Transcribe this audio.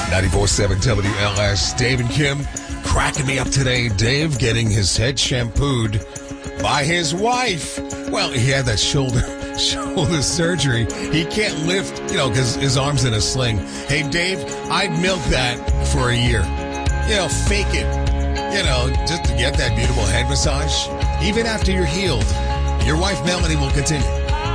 94.7 WLS. Dave and Kim cracking me up today. Dave getting his head shampooed by his wife. Well, he had that shoulder surgery. He can't lift, because his arm's in a sling. Hey, Dave, I'd milk that for a year. Fake it. Just to get that beautiful head massage. Even after you're healed. Your wife, Melanie, will continue.